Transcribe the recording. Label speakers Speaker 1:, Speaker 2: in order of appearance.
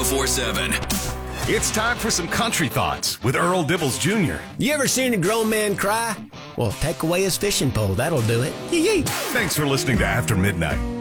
Speaker 1: 1047.
Speaker 2: It's time for some country thoughts with Earl Dibbles Jr.
Speaker 3: You ever seen a grown man cry? Well, take away his fishing pole. That'll do it. Yee-yee.
Speaker 2: Thanks for listening to After Midnight.